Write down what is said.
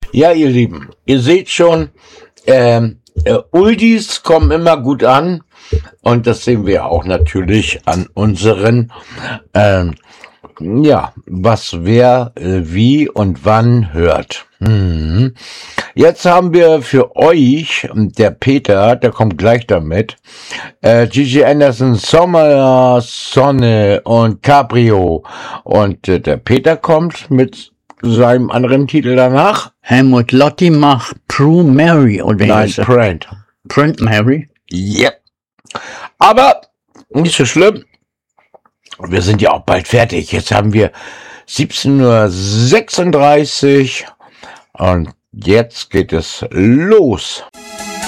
Ja, ihr Lieben, ihr seht schon, Oldies kommen immer gut an und das sehen wir auch natürlich an unseren, was wer wie und wann hört. Jetzt haben wir für euch, der Peter, der kommt gleich damit, Gigi Anderson, Sommer, Sonne und Cabrio und der Peter kommt mit seinem anderen Titel danach. Helmut Lotti macht Prue Mary. Oder Nein, Print. Print Mary? Yep. Aber nicht so schlimm. Wir sind ja auch bald fertig. Jetzt haben wir 17:36 Uhr und jetzt geht es los.